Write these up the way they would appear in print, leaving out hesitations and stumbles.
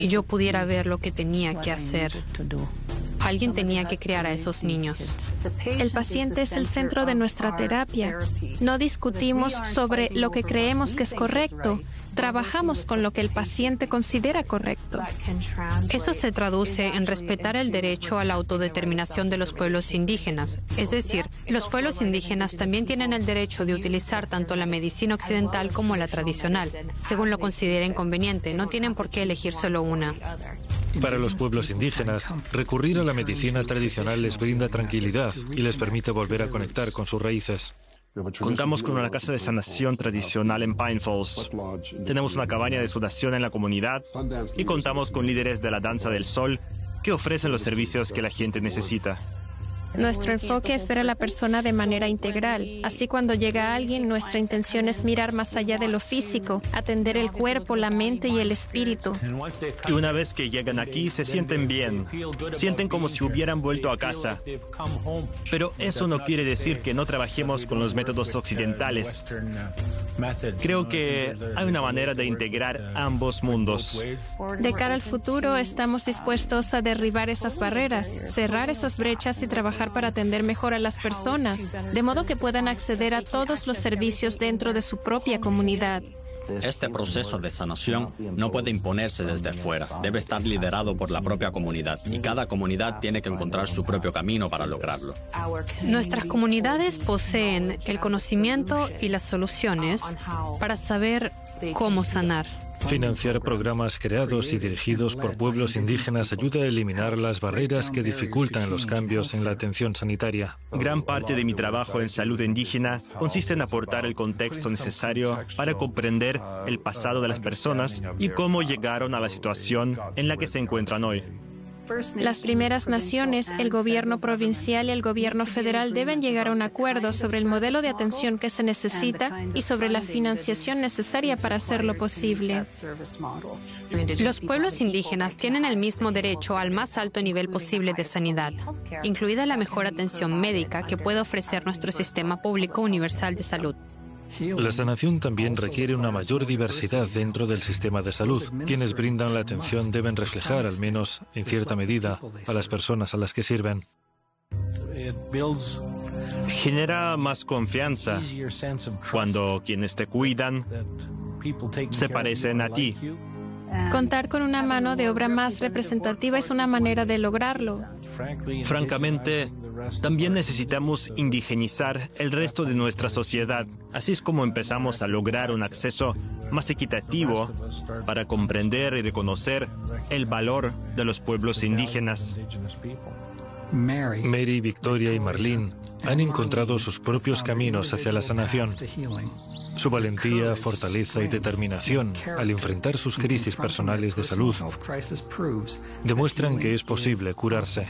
y yo pudiera ver lo que tenía que hacer. Alguien tenía que criar a esos niños. El paciente es el centro de nuestra terapia. No discutimos sobre lo que creemos que es correcto. Trabajamos con lo que el paciente considera correcto. Eso se traduce en respetar el derecho a la autodeterminación de los pueblos indígenas. Es decir, los pueblos indígenas también tienen el derecho de utilizar tanto la medicina occidental como la tradicional, según lo consideren conveniente. No tienen por qué elegir solo una. Para los pueblos indígenas, recurrir a la medicina tradicional les brinda tranquilidad y les permite volver a conectar con sus raíces. Contamos con una casa de sanación tradicional en Pine Falls. Tenemos una cabaña de sudación en la comunidad y contamos con líderes de la danza del sol que ofrecen los servicios que la gente necesita. Nuestro enfoque es ver a la persona de manera integral. Así, cuando llega alguien, nuestra intención es mirar más allá de lo físico, atender el cuerpo, la mente y el espíritu. Y una vez que llegan aquí, se sienten bien. Sienten como si hubieran vuelto a casa. Pero eso no quiere decir que no trabajemos con los métodos occidentales. Creo que hay una manera de integrar ambos mundos. De cara al futuro, estamos dispuestos a derribar esas barreras, cerrar esas brechas y trabajar para atender mejor a las personas, de modo que puedan acceder a todos los servicios dentro de su propia comunidad. Este proceso de sanación no puede imponerse desde fuera, debe estar liderado por la propia comunidad y cada comunidad tiene que encontrar su propio camino para lograrlo. Nuestras comunidades poseen el conocimiento y las soluciones para saber cómo sanar. Financiar programas creados y dirigidos por pueblos indígenas ayuda a eliminar las barreras que dificultan los cambios en la atención sanitaria. Gran parte de mi trabajo en salud indígena consiste en aportar el contexto necesario para comprender el pasado de las personas y cómo llegaron a la situación en la que se encuentran hoy. Las primeras naciones, el gobierno provincial y el gobierno federal deben llegar a un acuerdo sobre el modelo de atención que se necesita y sobre la financiación necesaria para hacerlo posible. Los pueblos indígenas tienen el mismo derecho al más alto nivel posible de sanidad, incluida la mejor atención médica que puede ofrecer nuestro sistema público universal de salud. La sanación también requiere una mayor diversidad dentro del sistema de salud. Quienes brindan la atención deben reflejar, al menos en cierta medida, a las personas a las que sirven. Genera más confianza cuando quienes te cuidan se parecen a ti. Contar con una mano de obra más representativa es una manera de lograrlo. Francamente, también necesitamos indigenizar el resto de nuestra sociedad. Así es como empezamos a lograr un acceso más equitativo para comprender y reconocer el valor de los pueblos indígenas. Mary, Victoria y Marlene han encontrado sus propios caminos hacia la sanación. Su valentía, fortaleza y determinación al enfrentar sus crisis personales de salud demuestran que es posible curarse.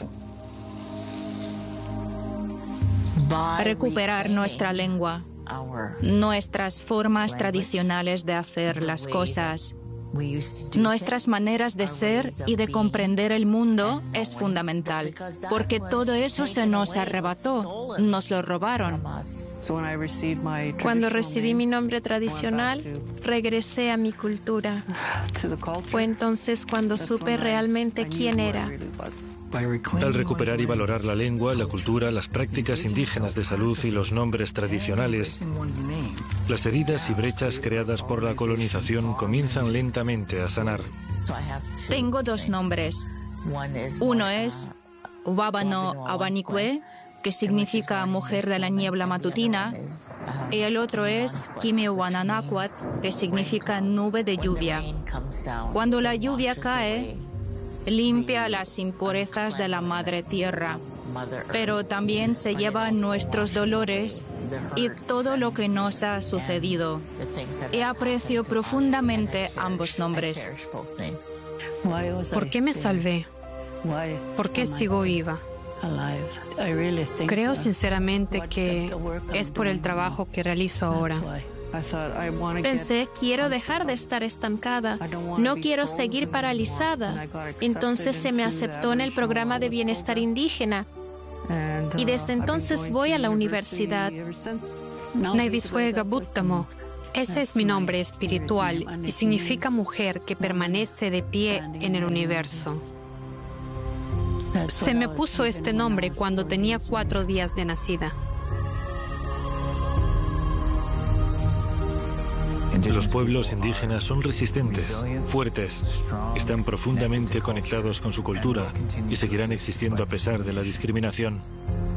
Recuperar nuestra lengua, nuestras formas tradicionales de hacer las cosas, nuestras maneras de ser y de comprender el mundo es fundamental, porque todo eso se nos arrebató, nos lo robaron. Cuando recibí mi nombre tradicional, regresé a mi cultura. Fue entonces cuando supe realmente quién era. Al recuperar y valorar la lengua, la cultura, las prácticas indígenas de salud y los nombres tradicionales, las heridas y brechas creadas por la colonización comienzan lentamente a sanar. Tengo dos nombres. Uno es Wabano Abanikwe, que significa mujer de la niebla matutina, y el otro es Kimewananakwat, que significa nube de lluvia. Cuando la lluvia cae, limpia las impurezas de la madre tierra, pero también se lleva nuestros dolores y todo lo que nos ha sucedido. Y aprecio profundamente ambos nombres. ¿Por qué me salvé? ¿Por qué sigo viva? Creo sinceramente que es por el trabajo que realizo ahora. Pensé, quiero dejar de estar estancada, no quiero seguir paralizada. Entonces se me aceptó en el programa de bienestar indígena y desde entonces voy a la universidad. Naivisfue Gabuttamo. Ese es mi nombre espiritual y significa mujer que permanece de pie en el universo. Se me puso este nombre cuando tenía 4 días de nacida. Los pueblos indígenas son resistentes, fuertes, están profundamente conectados con su cultura y seguirán existiendo a pesar de la discriminación.